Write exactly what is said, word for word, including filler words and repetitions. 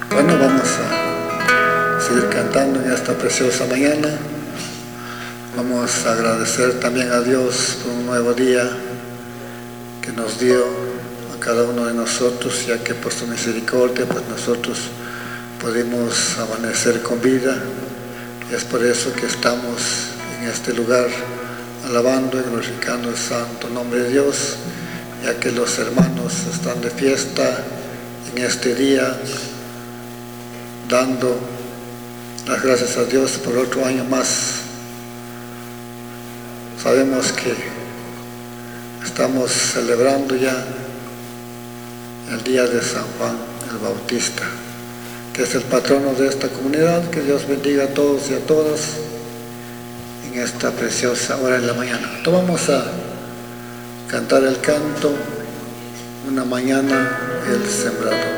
Bueno, vamos a seguir cantando en esta preciosa mañana. Vamos a agradecer también a Dios por un nuevo día que nos dio a cada uno de nosotros, ya que por su misericordia pues nosotros pudimos amanecer con vida, y es por eso que estamos en este lugar alabando y glorificando el santo nombre de Dios, ya que los hermanos están de fiesta en este día, dando las gracias a Dios por otro año más. Sabemos que estamos celebrando ya el día de San Juan el Bautista, que es el patrono de esta comunidad. Que Dios bendiga a todos y a todas en esta preciosa hora de la mañana. Entonces vamos a cantar el canto Una mañana el sembrador.